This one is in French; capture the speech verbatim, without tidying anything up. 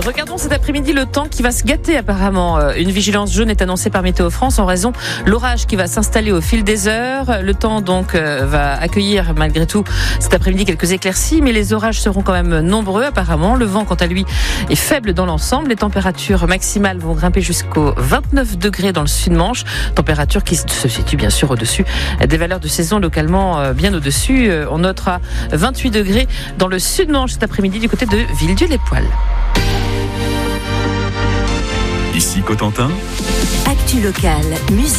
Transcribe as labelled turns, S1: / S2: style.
S1: Regardons cet après-midi le temps qui va se gâter apparemment. Une vigilance jaune est annoncée par Météo France en raison de l'orage qui va s'installer au fil des heures. Le temps donc va accueillir malgré tout cet après-midi quelques éclaircies, mais les orages seront quand même nombreux apparemment. Le vent quant à lui est faible dans l'ensemble. Les températures maximales vont grimper jusqu'aux vingt-neuf degrés dans le sud-Manche. Température qui se situe bien sûr au-dessus des valeurs de saison, localement bien au-dessus. On notera vingt-huit degrés dans le sud-Manche cet après-midi du côté de Villedieu-les-Poêles.
S2: Ici Cotentin.
S3: Actu locale, musique.